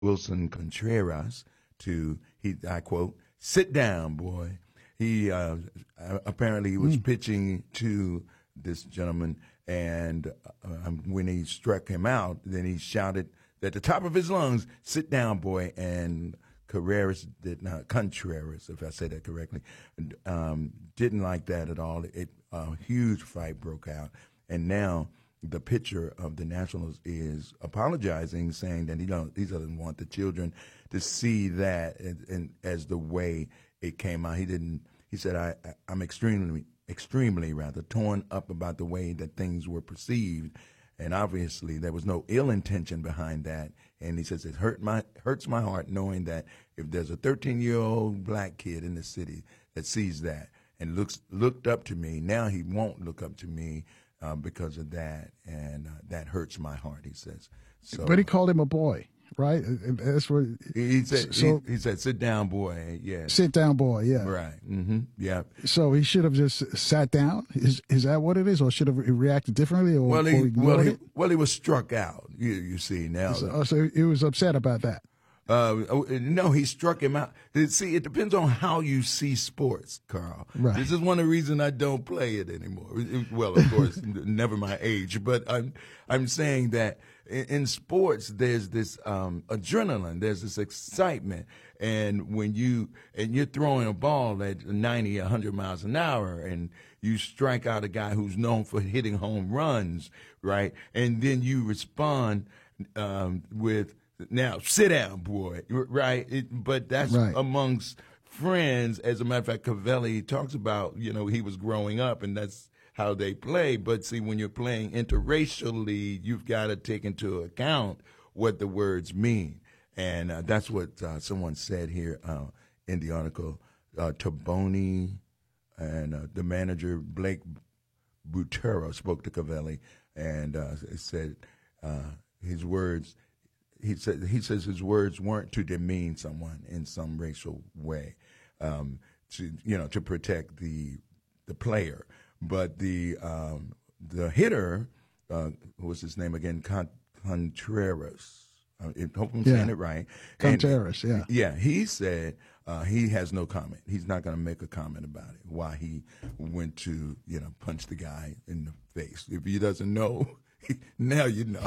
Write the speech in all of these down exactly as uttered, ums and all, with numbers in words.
Wilson Contreras to, he I quote, sit down, boy. He uh, apparently he was mm. pitching to this gentleman, and uh, when he struck him out, then he shouted at the top of his lungs, sit down, boy, and Contreras did not, Contreras, if I say that correctly, um, didn't like that at all. It, a huge fight broke out, and now the pitcher of the Nationals is apologizing, saying that he don't, he doesn't want the children to see that and, and as the way it came out. He didn't. He said, I, I'm extremely, extremely rather torn up about the way that things were perceived, and obviously there was no ill intention behind that. And he says it hurt my hurts my heart knowing that if there's a thirteen-year-old black kid in the city that sees that and looks looked up to me, now he won't look up to me uh, because of that, and uh, that hurts my heart. He says. So, but he called him a boy. Right, that's what he said. So, he, he said, "Sit down, boy." Yeah, sit down, boy. Yeah, right. Mm-hmm. Yeah. So he should have just sat down. Is is that what it is, or should have reacted differently, or well, he or well he, it? well he was struck out. You you see now. So, so he was upset about that. Uh, no, he struck him out. See, it depends on how you see sports, Carl. Right. This is one of the reasons I don't play it anymore. Well, of course, never my age, but I'm I'm saying that in, in sports there's this um, adrenaline, there's this excitement, and when you and you're throwing a ball at ninety, a hundred miles an hour, and you strike out a guy who's known for hitting home runs, right, and then you respond um, with. Now, sit down, boy, right? It, but that's right. amongst friends. As a matter of fact, Covelli talks about, you know, he was growing up, and that's how they play. But, see, when you're playing interracially, you've got to take into account what the words mean. And uh, that's what uh, someone said here uh, in the article. Uh, Taboni and uh, the manager, Blake Butero, spoke to Covelli and uh, said uh, his words – He said he says his words weren't to demean someone in some racial way, um, to you know to protect the the player, but the um, the hitter, uh, what was his name again? Contreras. I hope I'm yeah. saying it right. Contreras, and, yeah. Yeah, he said uh, he has no comment. He's not going to make a comment about it. Why he went to you know punch the guy in the face? If he doesn't know. Now you know.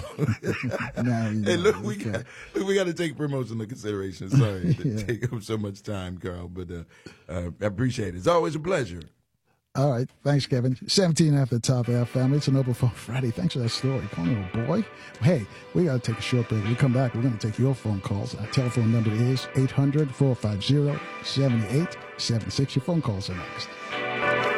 Now you know. Hey, look, we okay. got look, we got to take promotion into consideration. Sorry to yeah. take up so much time, Carl, but uh, uh, I appreciate it. It's always a pleasure. All right, thanks, Kevin. seventeen after the top of our family. It's an Open Phone Friday. Thanks for that story. Call me a boy. Hey, we got to take a short break. When we come back, we're going to take your phone calls. Our telephone number is eight hundred, four five zero, seven eight seven six. Your phone calls are next.